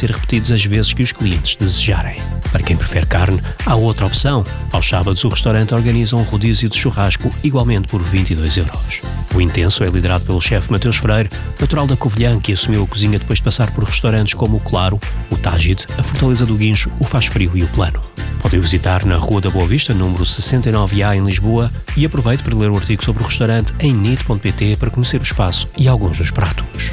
ser repetidos as vezes que os clientes desejarem. Para quem prefere carne, há outra opção. Aos sábados, o restaurante organiza um rodízio de churrasco igualmente por 22€. O Intenso é liderado pelo chefe Mateus Freire, natural da Covilhã, que assumiu a cozinha depois de passar por restaurantes como o Claro, o Tágide, a Fortaleza do Guincho, o Faz Frio e o Plano. Podem visitar na Rua da Boa Vista, número 69A, em Lisboa, e aproveite para ler o artigo sobre o restaurante em nit.pt para conhecer o espaço e alguns dos pratos.